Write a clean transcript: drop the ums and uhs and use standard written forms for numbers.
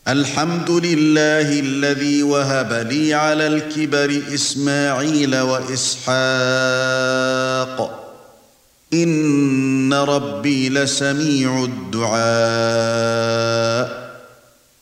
الحمد لله الذي وهب لي على الكبر إسماعيل وإسحاق إن ربي لسميع الدعاء